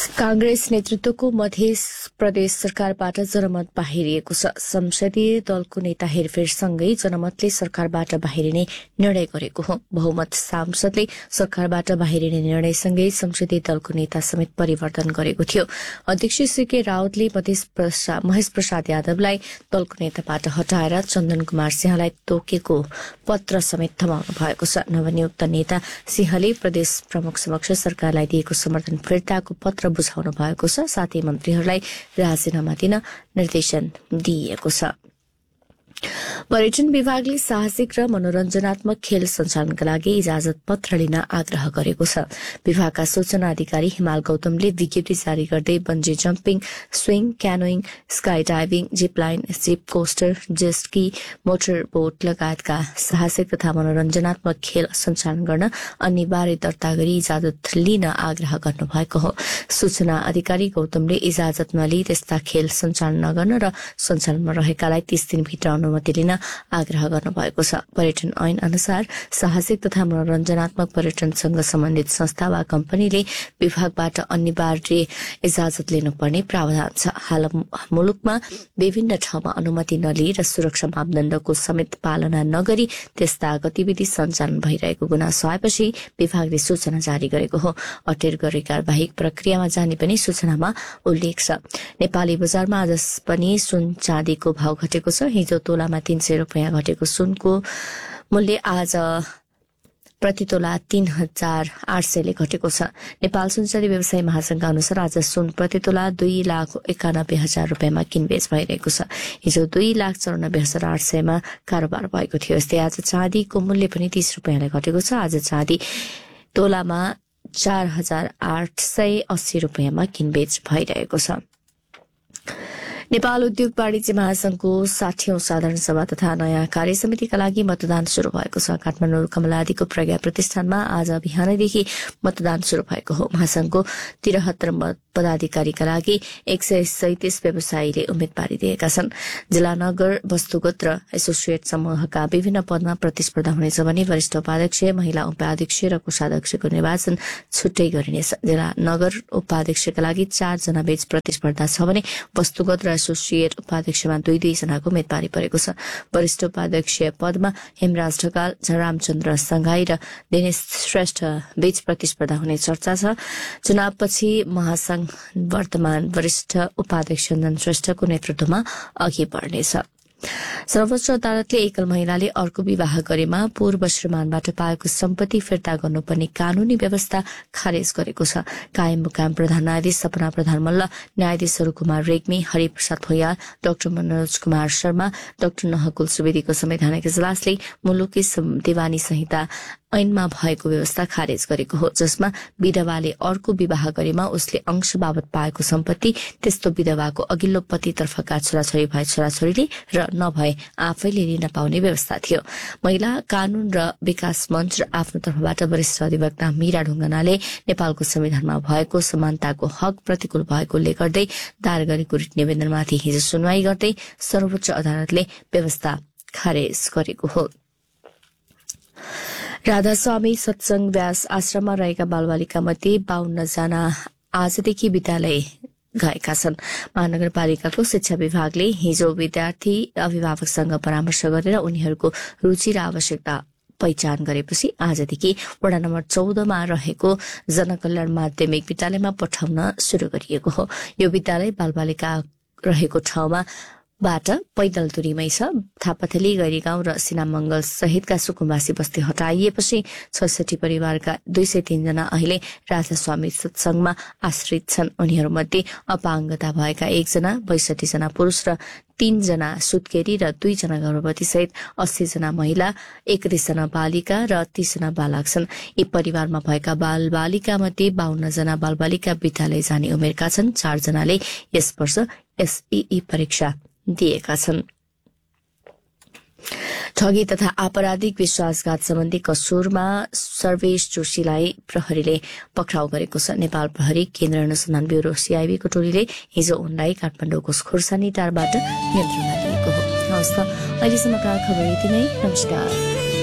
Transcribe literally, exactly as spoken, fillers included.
कांग्रेस नेतृत्वको मध्य प्रदेश सरकारबाट जनमत बाहिरिएको छ। संसदीय दलको नेता हेरफेरसँगै जनमतले सरकारबाट बाहिरिने निर्णय गरेको हो। बहुमत सांसदले सरकारबाट बाहिरिने निर्णयसँगै संसदीय दलको नेता समेत परिवर्तन गरेको थियो। अध्यक्ष सीके रावतले महेश प्रसाद यादवलाई दलको नेताबाट हटाएर चन्दन कुमार सिंहलाई तोकेको पत्र समेत थमाउनु भएको छ। नवनियुक्त नेता सिंहले प्रदेश प्रमुख समक्ष सरकारलाई दिएको समर्थन फिर्ताको पत्र बुझाउनु भएको छ। साथै मन्त्रीहरूलाई राजीनामा दिन निर्देशन दिइएको छ। पर्यटन विभागले साहसिक र मनोरञ्जनात्मक खेल सञ्चालनका लागि इजाजत पत्र लिन आग्रह गरेको छ। विभागका सूचना अधिकारी हिमाल गौतमले विज्ञप्ति जारी गर्दै bungee jumping, swing, canoeing, sky diving, Zipline, zip coaster, जेस्की, motor बोट लगायतका साहसिक तथा मनोरञ्जनात्मक खेल सञ्चालन गर्न अनिवार्य दर्ता गरी इजाजत लिन आग्रह गर्नुभएको हो। सूचना अधिकारी गौतमले इजाजत नलिई त्यस्ता खेल सञ्चालन नगर्न र सञ्चालनमा रहेकालाई तीस दिनभित्र अनुमति लिन आग्रह गर्नुभएको छ। पर्यटन ऐन अनुसार साहसिक तथा मनोरञ्जनात्मक पर्यटनसँग सम्बन्धित संस्था वा कम्पनीले विभागबाट अनिवार्य इजाजत लिनुपर्ने प्रावधान छ। हाल मुलुकमा विभिन्न ठाउँमा अनुमति नलिई र सुरक्षा मापदण्डको समेत पालना नगरी त्यस्ता गतिविधि सञ्चालन भइरहेको गुनासो आएपछि विभागले सूचना जारी गरेको हो। अटेर गरे कारबाही प्रक्रियामा जाने पनि सूचनामा उल्लेख छ। नेपाली बजारमा आज पनि सुन चाँदीको भाव घटेको छ। हिजो तोलामा तीन सय रुपियाँ घटेको सुनको मूल्य आज प्रति तोला तीन हजार आठ सयले घटेको छ। नेपाल सुनचाँदी व्यवसायी महासंघका अनुसार आज सुन प्रति तोला दुई लाख एकानब्बे हजार रुपियाँमा किनबेच भइरहेको छ। हिजो दुई लाख चौरानब्बे हजार आठ सयमा कारोबार भएको थियो। यस्तै आज चाँदीको मूल्य पनि तीस रुपियाँले घटेको छ। आज चाँदी तोलामा चार हजार आठ सय अस्सी रुपियाँमा किनबेच भइरहेको छ। नेपाल उद्योग वाणिज्य महासंघको साठीऔं साधारण सभा तथा नयाँ कार्य समितिका लागि मतदान शुरू भएको छ। काठमाडौँ कमलादीको प्रज्ञा प्रतिष्ठानमा आज बिहानैदेखि मतदान शुरू भएको हो। महासंघको त्रिहत्तर पदाधिकारीका लागि एक सय सैतिस व्यवसायीले उम्मेदवारी दिएका छन्। जिल्ला नगर वस्तुगत र एसोसिएट समूहका विभिन्न पदमा प्रतिस्पर्धा हुनेछ भने वरिष्ठ उपाध्यक्ष, महिला उपाध्यक्ष र कोषाध्यक्षको निर्वाचन छुट्टै गरिनेछ। जिल्ला नगर उपाध्यक्षका लागि चारजना बीच प्रतिस्पर्धा छ भने वस्तुगत र एसोसिएट उपाध्यक्षमा दुई दुईजनाको उम्मेदवारी परेको छ। वरिष्ठ उपाध्यक्ष पदमा हेमराज ढकाल, रामचन्द्र संघाई र दिनेश श्रेष्ठ बीच प्रतिस्पर्धा हुने चर्चा छ। चुनावपछि महासंघ वर्तमान वरिष्ठ उपाध्यक्ष चन्दन श्रेष्ठको नेतृत्वमा अघि बढ्नेछ। सर्वोच्च अदालतले एकल महिलाले अर्को विवाह गरेमा पूर्व श्रीमानबाट पाएको सम्पत्ति फिर्ता गर्नुपर्ने कानूनी व्यवस्था खारेज गरेको छ। कायम मुकाम प्रधान न्यायाधीश सपना प्रधान मल्ल, न्यायाधीशहरू कुमार रेग्मी, हरिप्रसाद भोयाल, डाक्टर मनोज कुमार शर्मा, डाक्टर नहकुल सुवेदीको संवैधानिक इजलासले मुलुकी दिवानी संहिता ऐनमा भएको व्यवस्था खारेज गरेको हो, जसमा विधवाले अर्को विवाह गरेमा उसले अंश बाबत पाएको सम्पत्ति त्यस्तो विधवाको अघिल्लो पतितर्फका छोराछोरी भए छोराछोरीले र नभए आफैले लिन पाउने व्यवस्था थियो। महिला कानून र विकास मञ्च र आफ्नो तर्फबाट वरिष्ठ अधिवक्ता मीरा ढुङ्गानाले नेपालको संविधानमा भएको समानताको हक प्रतिकूल भएकोले गर्दै दायर गरेको रिट निवेदनमाथि हिजो सुनवाई गर्दै सर्वोच्च अदालतले व्यवस्था खारेज गरेको हो। राधास्वामी सत्संग व्यास आश्रममा रहेका बालबालिका मध्ये बाहन्न जना आजदेखि विद्यालय गएका छन्। महानगरपालिकाको शिक्षा विभागले हिजो विद्यार्थी अभिभावकसँग परामर्श गरेर उनीहरूको रुचि र आवश्यकता पहिचान गरेपछि आजदेखि वडा नम्बर चौधमा रहेको जनकल्याण माध्यमिक विद्यालयमा पठाउन शुरू गरिएको हो। यो विद्यालय बालबालिका रहेको ठाउँमा बाट पैदल दूरीमै छ। थापाथली गैरी गाउँ र सिनामंगल सहितका सुकुम्बासी बस्ती हटाइएपछि छैसठी परिवारका दुई सय तीनजना अहिले राधास्वामी सत्संगमा आश्रित छन्। उनीहरूमध्ये अपाङ्गता भएका एकजना, बैसठी जना पुरूष र तीनजना सुत्केरी र दुईजना गर्भवती सहित अस्सी जना महिला, एकतीस जना बालिका र तीस जना बालक छन्। यी परिवारमा भएका बाल बालिका मध्ये बाहन्न जना बालबालिका विद्यालय जाने उमेरका छन्। चारजनाले यस वर्ष एसईई परीक्षा दिएका छन्। ठगी तथा आपराधिक विश्वासघात सम्बन्धी कसुरमा सर्वेश जोशीलाई प्रहरीले पक्राउ गरेको छ। नेपाल प्रहरी केन्द्र अनुसन्धान ब्यूरो सीआईबीको टोलीले हिजो उनलाई काठमाडौँको खुर्सानी टारबाट नियन्त्रणमा लिएको हो। हवस् त, अहिलेसम्मका खबर यति नै। नमस्कार।